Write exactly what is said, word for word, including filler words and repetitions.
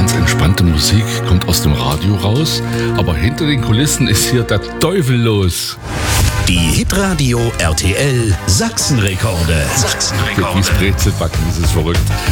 ganz entspannte Musik kommt aus dem Radio raus, aber hinter den Kulissen ist hier der Teufel los. Die Hitradio R T L Sachsenrekorde. Sachsenrekorde. Wie Brezelbacken, das ist verrückt.